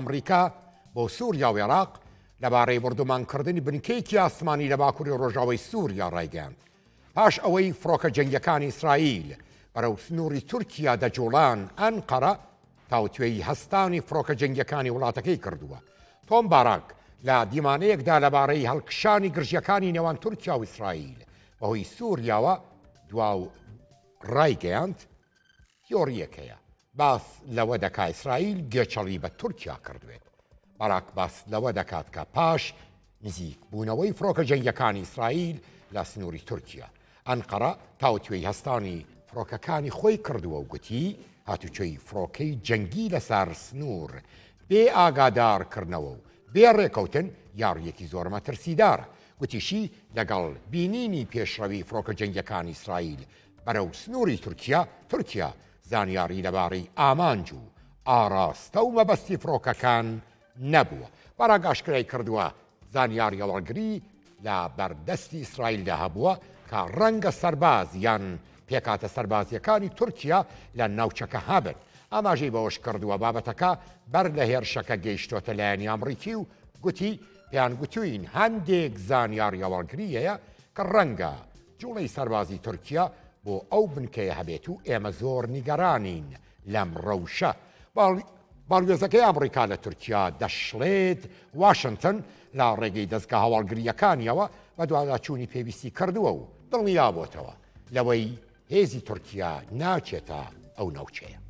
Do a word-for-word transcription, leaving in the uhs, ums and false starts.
ئەمریکا بۆ سووریا و عێراق لەبارەی بردومانکردنی بنکەیەکی ئاسمانی لە باکووری ڕۆژاوای سووریا ڕایگەاند. پاش ئەوەی فڕۆکە جەنگیەکانی ئیسرائیل بەرەو سنووری تورکیا دەجوڵان ئەنقەرە تاوتوێی هەستانی فڕۆکە جەنگیەکانی وڵاتەکەی کردووە. تۆم باراک لە دیمانەیەکدا لەبارەی هەڵکشانی گرژیەکانی نێوان تورکیا و ئیسرائیل بەهۆی سووریاوە دواو ڕایگەیاند تیۆریەکەیە باس لەوە دەکا ئیسرائیل گێچەڵی بە تورکیا کردوێت. باراک باس لەوە دەکات کە پاش نزیک بوونەوەی فڕۆکە جەنگیەکانی ئیسرائیل لە سنووری تورکیا ئەنقەرە تاوتوێی هەستانی فڕۆکەکانی خۆی کردووە و گوتی هاتوچۆی فڕۆکەی جەنگی لەسەر سنوور بێ ئاگادارکردنەوە و بێ ڕێکەوتن یاڕیەکی زۆر مەترسیدارە. گوتیشی لەگەڵ بینینی پێشڕەوی فڕۆکە جەنگیەکانی ئیسرائیل بەرەو سنووری تورکیا تورکیا زانیاری لەبارەی ئامانج و ئاراستە و مەبەستی فڕۆکەکان نەبووە. باراک ئاشکرای کردووە زانیاری هەوڵگری لە بەردەستی ئیسرائیلدا هەبووە کە ڕەنگە سەرباز یان پێکاتە سەربازیەکانی تورکیا لە ناوچەکە هەبن. ئاماژەی بەوەش کردووە بابەتەکە بەر لە هێرشەکە گەیشتۆتە لایەنی ئەمریکی و گوتی پێیان گوتوین هەندێک زانیاری هەوڵگریەیە کە ڕەنگە جوڵەی سەربازی تورکیا بۆ ئەو بنکەیە هەبێت و ئێمە زۆر نیگەرانین لەم ڕەوشە. باڵگوێزەکەی ئەمریکا لە تورکیا دەشڵێت واشنگتن لە ڕێگەی دەستگا هەواڵگریەکانیەوە بە دواداچوونی پێویستی کردووە و دڵنیا بۆتەوە لەوەی هێزی تورکیا ناچێتە ئەو ناوچەیە.